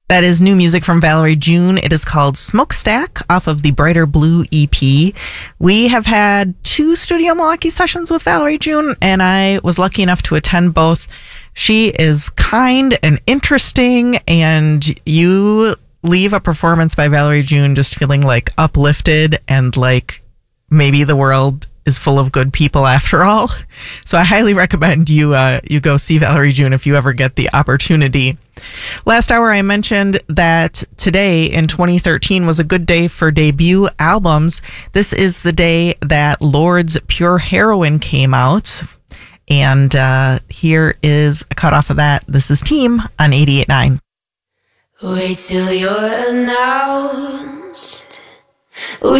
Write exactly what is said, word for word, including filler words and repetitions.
That is new music from Valerie June. It is called Smokestack off of the Brighter Blue E P. We have had two Studio Milwaukee sessions with Valerie June, and I was lucky enough to attend both. She is kind and interesting, and you leave a performance by Valerie June just feeling like uplifted and like maybe the world is full of good people after all. So I highly recommend you uh, you go see Valerie June if you ever get the opportunity. Last hour I mentioned that today in twenty thirteen was a good day for debut albums. This is the day that Lord's Pure Heroin came out. And uh, here is a cut off of that. This is Team on eighty-eight point nine. Wait till you're announced. We